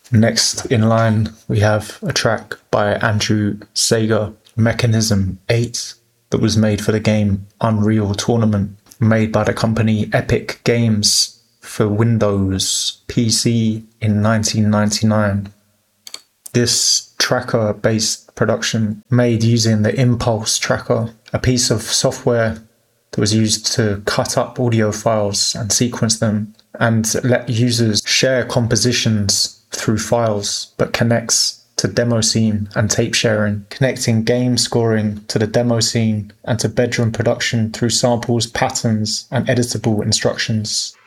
Next in line, we have a track by Andrew Sager, Mechanism 8, that was made for the game Unreal Tournament, made by the company Epic Games for Windows PC in 1999. This tracker-based production, made using the Impulse Tracker, a piece of software that was used to cut up audio files and sequence them and let users share compositions through files, but connects to demo scene and tape sharing, connecting game scoring to the demo scene and to bedroom production through samples, patterns, and editable instructions.